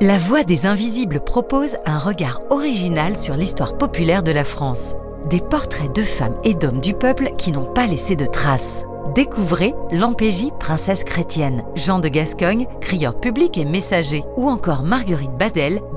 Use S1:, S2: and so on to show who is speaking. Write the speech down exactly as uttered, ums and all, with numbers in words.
S1: La Voix des Invisibles propose un regard original sur l'histoire populaire de la France. Des portraits de femmes et d'hommes du peuple qui n'ont pas laissé de traces. Découvrez Lampégie, princesse chrétienne, Jean de Gascogne, crieur public et messager, ou encore Marguerite Badel,